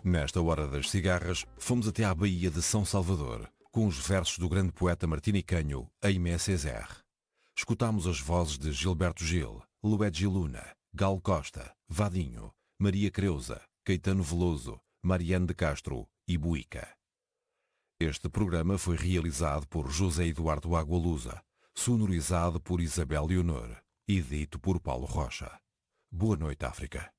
Nesta hora das cigarras, fomos até à Baía de São Salvador, com os versos do grande poeta martinicanho Aimé Césaire. Escutámos as vozes de Gilberto Gil, Luigi Luna, Gal Costa, Vadinho, Maria Creusa, Caetano Veloso, Mariane de Castro e Buica. Este programa foi realizado por José Eduardo Agualusa, sonorizado por Isabel Leonor e dito por Paulo Rocha. Boa noite, África.